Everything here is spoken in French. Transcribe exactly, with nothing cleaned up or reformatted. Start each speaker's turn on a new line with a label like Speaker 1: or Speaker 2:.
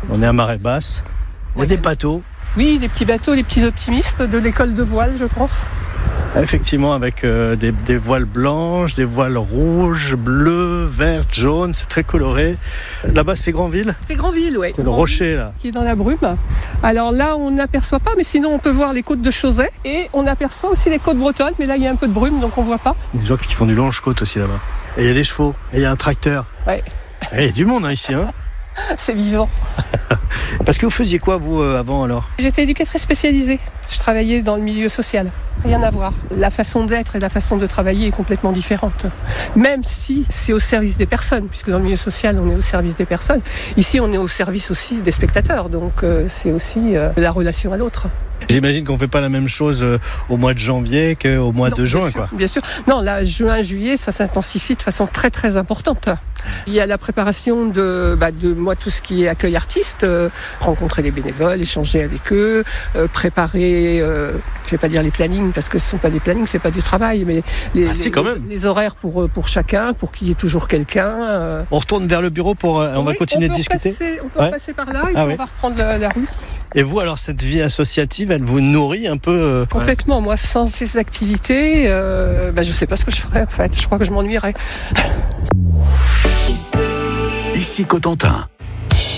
Speaker 1: On est à marée basse. Il y a
Speaker 2: Ouais,
Speaker 1: des bateaux.
Speaker 2: Oui, les petits bateaux, les petits optimistes de l'école de voile, je pense.
Speaker 1: Effectivement, avec euh, des, des voiles blanches, des voiles rouges, bleues, vertes, jaunes. C'est très coloré. Là-bas, c'est Granville.
Speaker 2: C'est Granville, oui.
Speaker 1: C'est le rocher, là.
Speaker 2: Qui est dans la brume. Alors là, on n'aperçoit pas, mais sinon, on peut voir les côtes de Chauzet. Et on aperçoit aussi les côtes bretonnes, mais là, il y a un peu de brume, donc on ne voit pas.
Speaker 1: Il y a des gens qui font du longe-côte aussi là-bas. Et il y a des chevaux. Et il y a un tracteur.
Speaker 2: Ouais.
Speaker 1: Et il y a du monde hein, ici. Hein.
Speaker 2: C'est vivant.
Speaker 1: Parce que vous faisiez quoi, vous, euh, avant, alors ?
Speaker 2: J'étais éducatrice spécialisée. Je travaillais dans le milieu social. Rien à voir. La façon d'être et la façon de travailler est complètement différente. Même si c'est au service des personnes, puisque dans le milieu social, on est au service des personnes. Ici, on est au service aussi des spectateurs. Donc, euh, c'est aussi euh, la relation à l'autre.
Speaker 1: J'imagine qu'on ne fait pas la même chose euh, au mois de janvier qu'au mois
Speaker 2: Non,
Speaker 1: de juin,
Speaker 2: bien sûr,
Speaker 1: quoi.
Speaker 2: Bien sûr. Non, là, juin, juillet, ça s'intensifie de façon très, très importante. Il y a la préparation de, bah, de moi, tout ce qui est accueil artiste, euh, rencontrer les bénévoles, échanger avec eux, euh, préparer, euh, je vais pas dire les plannings, parce que ce sont pas des plannings, c'est pas du travail, mais les,
Speaker 1: Ah, si,
Speaker 2: les,
Speaker 1: quand même.
Speaker 2: les horaires pour, pour chacun, pour qu'il y ait toujours quelqu'un. Euh.
Speaker 1: On retourne vers le bureau pour. Euh, on va
Speaker 2: Oui,
Speaker 1: continuer
Speaker 2: on
Speaker 1: de
Speaker 2: peut
Speaker 1: discuter.
Speaker 2: Passer, on peut
Speaker 1: Ouais.
Speaker 2: passer par là et
Speaker 1: Ah
Speaker 2: puis
Speaker 1: oui.
Speaker 2: on va reprendre la, la rue.
Speaker 1: Et vous, alors, cette vie associative, elle vous nourrit un peu euh...
Speaker 2: Complètement. Moi, sans ces activités, euh, bah, je sais pas ce que je ferais, en fait. Je crois que je m'ennuierais.
Speaker 3: Ici Cotentin.